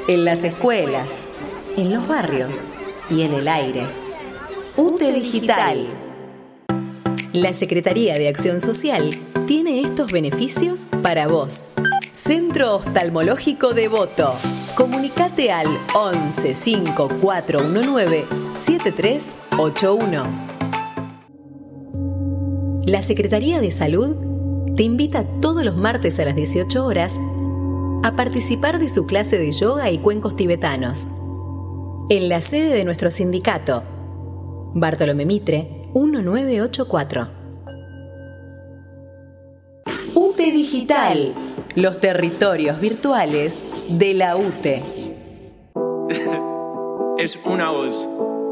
en las escuelas, en los barrios y en el aire. UTE Digital. La Secretaría de Acción Social tiene estos beneficios para vos. Centro Oftalmológico Devoto. Comunicate al 11 5419 7381. La Secretaría de Salud te invita todos los martes a las 18 horas a participar de su clase de yoga y cuencos tibetanos en la sede de nuestro sindicato, Bartolomé Mitre 1984. UTE Digital, los territorios virtuales de la UTE. Es una voz.